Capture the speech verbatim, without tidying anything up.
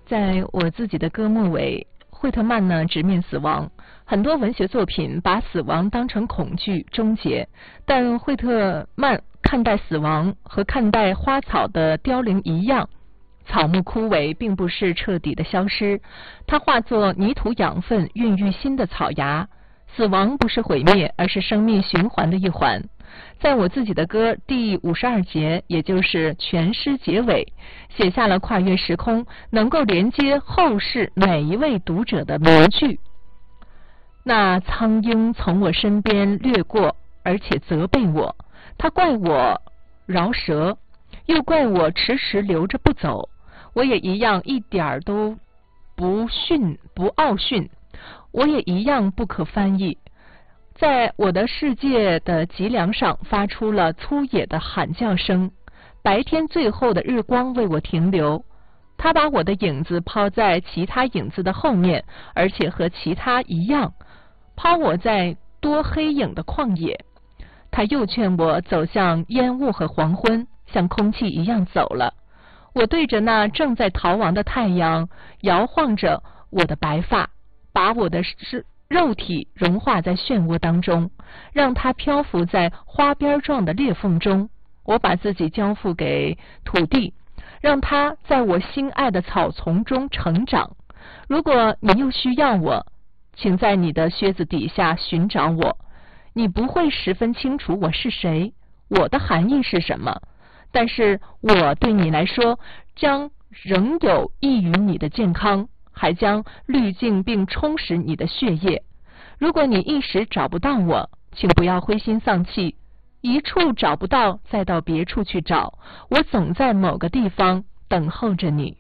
在我自己的歌末尾，惠特曼呢直面死亡。很多文学作品把死亡当成恐惧、终结，但惠特曼看待死亡和看待花草的凋零一样，草木枯萎并不是彻底的消失，它化作泥土养分，孕育新的草芽。死亡不是毁灭，而是生命循环的一环。在我自己的歌第五十二节，也就是全诗结尾，写下了跨越时空，能够连接后世每一位读者的名句。那苍鹰从我身边掠过，而且责备我，他怪我饶舌，又怪我迟迟留着不走。我也一样，一点儿都不逊不傲逊，我也一样不可翻译。在我的世界的脊梁上发出了粗野的喊叫声，白天最后的日光为我停留，他把我的影子抛在其他影子的后面，而且和其他一样，抛我在多黑影的旷野。他又劝我走向烟雾和黄昏，像空气一样走了。我对着那正在逃亡的太阳摇晃着我的白发，把我的是肉体融化在漩涡当中，让它漂浮在花边状的裂缝中。我把自己交付给土地，让它在我心爱的草丛中成长。如果你又需要我，请在你的靴子底下寻找我。你不会十分清楚我是谁，我的含义是什么，但是我对你来说将仍有益于你的健康，还将滤净并充实你的血液。如果你一时找不到我，请不要灰心丧气，一处找不到再到别处去找，我总在某个地方等候着你。